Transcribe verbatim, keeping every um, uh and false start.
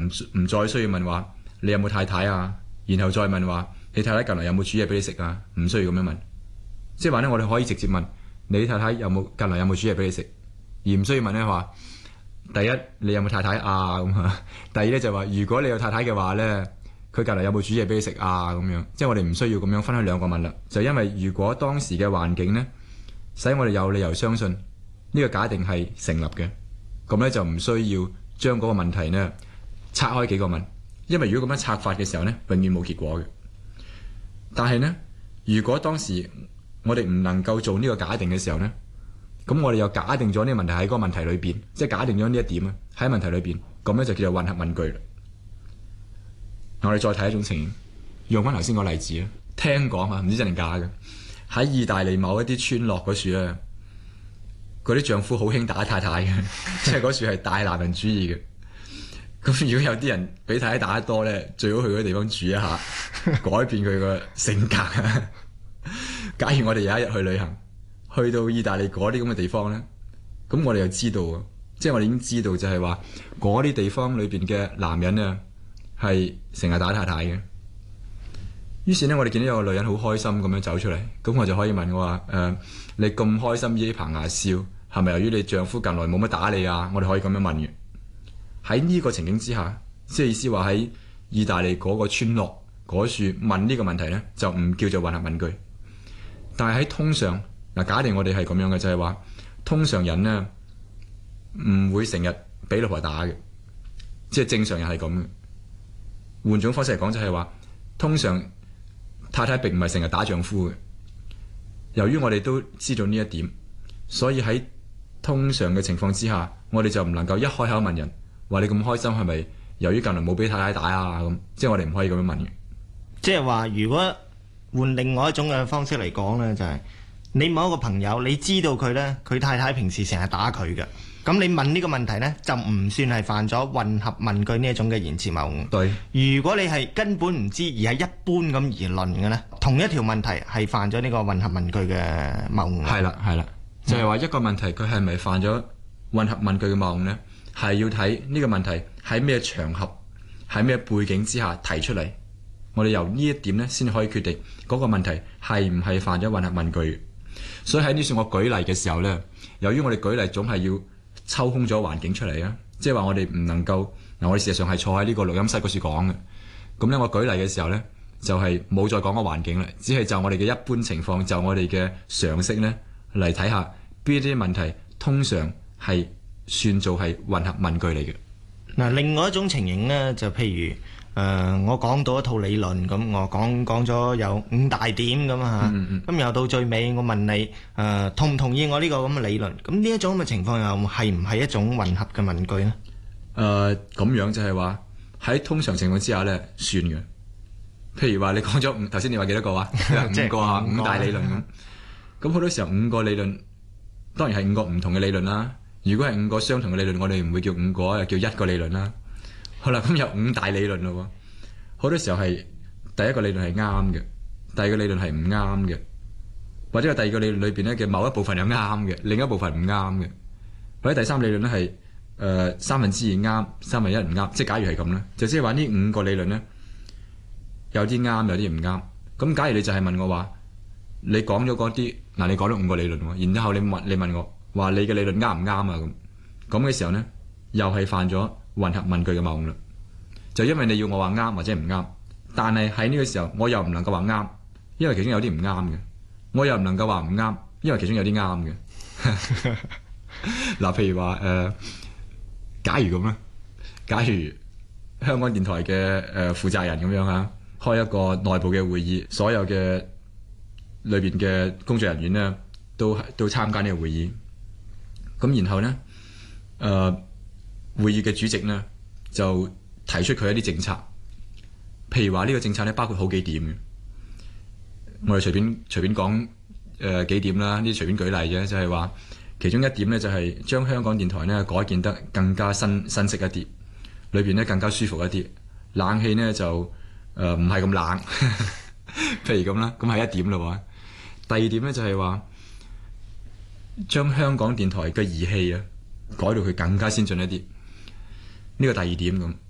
唔再需要問話你有冇太太啊，然後再問話你太太近來有冇煮嘢俾你食啊，唔需要咁樣問。即係話咧，我哋可以直接問你太太有冇近來有冇煮嘢俾你食，而唔需要問咧話第一你有冇太太啊咁啊，第二咧就話如果你有太太嘅話咧，佢近來有冇煮嘢俾你食啊咁樣。即係我哋唔需要咁樣分開兩個問啦，就因為如果當時嘅環境咧使我哋有理由相信呢個假定係成立嘅，咁咧就唔需要將嗰個問題呢拆開幾個問，因為如果咁樣拆法嘅時候呢，永遠冇結果嘅。但係呢，如果當時我哋唔能夠做呢個假定嘅時候呢，咁我哋又假定咗呢個問題喺嗰個問題裏邊，即係假定咗呢一點啊喺問題裏邊，咁咧就叫做混合問句啦。我哋再睇一種情形，用翻頭先個例子啊，聽講啊，唔知真定假嘅，喺意大利某一啲村落嗰處咧，嗰啲丈夫好興打太太嘅，即係嗰處係大男人主義嘅。咁如果有啲人俾太太打得多咧，最好去嗰啲地方住一下，改變佢個性格。假如我哋有一日去旅行，去到意大利嗰啲咁嘅地方咧，咁我哋又知道啊，即係我哋已經知道就係話嗰啲地方裏邊嘅男人啊係成日打太太嘅。於是咧，我哋見到有個女人好開心咁樣走出嚟，咁我就可以問我話：誒、呃，你咁開心依啲棚牙笑，係咪由於你丈夫近來冇乜打你啊？我哋可以咁樣問嘅。喺呢個情景之下，即係意思話喺意大利嗰個村落嗰處問呢個問題咧，就唔叫做混合問句。但係喺通常嗱，假定我哋係咁樣嘅，就係話通常人咧唔會成日俾老婆打嘅，即係正常人係咁嘅。換種方式嚟講，就係話通常太太並唔係成日打丈夫嘅。由於我哋都知道呢一點，所以喺通常嘅情況之下，我哋就唔能夠一開口問人話你咁開心係咪由於近來冇俾太太打啊？咁即係我哋唔可以咁樣問嘅。即係話如果換另外一種嘅方式嚟講呢，就係、是、你某一個朋友，你知道佢呢，佢太太平時成日打佢嘅，咁你問呢個問題呢，就唔算係犯咗混合問句呢一種嘅言辭謬誤。對，如果你係根本唔知而係一般咁而論嘅呢，同一條問題係犯咗呢個混合問句嘅謬誤。係啦，係啦，就係、是、話一個問題佢係咪犯咗混合問句嘅謬誤呢？係要睇呢個問題喺咩場合、喺咩背景之下提出嚟。我哋由呢一點咧，先可以決定嗰個問題係唔係犯咗混合問句。所以喺呢處我舉例嘅時候咧，由於我哋舉例總係要抽空咗環境出嚟啊，即係話我哋唔能夠嗱，我哋事實上係坐喺呢個錄音室嗰處講嘅。咁咧，我舉例嘅時候咧，就係冇再講個環境啦，只係就我哋嘅一般情況，就我哋嘅常識咧嚟睇下邊啲問題通常係算做係混合問句嚟嘅。嗱，另外一種情形咧，就譬如誒、呃，我講到一套理論咁，我講講咗有五大點咁啊嚇，咁、嗯嗯、又到最尾，我問你誒、呃、同唔同意我呢個咁嘅理論？咁呢一種咁嘅情況又係唔係一種混合嘅問句咧？誒、呃，咁樣就係話喺通常情況之下咧，算嘅。譬如話你講咗五，頭先你話幾多個啊？五個啊，五大理論咁。咁好多時候五個理論，當然係五個唔同嘅理論啦。如果係五個相同嘅理論，我哋唔會叫五個，又叫一個理論啦。好啦，咁有五大理論咯。好多時候係第一個理論係啱嘅，第二個理論係唔啱嘅，或者係第二個理論裏邊咧嘅某一部分係啱嘅，另一部分唔啱嘅，或者第三理論咧係誒三分之二啱，三分一唔啱。即係假如係咁咧，就即係話呢五個理論咧有啲啱，有啲唔啱。咁假如你就係問我話，你講咗嗰啲嗱，你講咗五個理論，然之後你問你問我。話你嘅理論啱唔啱啊？咁咁嘅時候呢，又係犯咗混合問句嘅謬誤啦。就因為你要我話啱或者唔啱，但係喺呢個時候我又唔能夠話啱，因為其中有啲唔啱嘅。我又唔能夠話唔啱，因為其中有啲啱嘅。嗱，譬如話誒、呃，假如咁啦，假如香港電台嘅誒負責人咁樣嚇，開一個內部嘅會議，所有嘅裏邊嘅工作人員呢，都都參加呢個會議。咁然後呢，誒、呃、會議嘅主席呢，就提出佢一啲政策，譬如話呢個政策呢，包括好幾點嘅，我哋隨便隨便講誒、呃、幾點啦，呢啲隨便舉例啫，就係、是、話其中一點呢，就係、是、將香港電台呢改建得更加新新式一啲，裏邊呢更加舒服一啲，冷氣呢就誒唔係咁冷，譬如咁啦，咁係一點嘞喎。第二點呢，就係、是、話，將香港電台嘅儀器啊改到佢更加先進一啲，呢個第二點咁。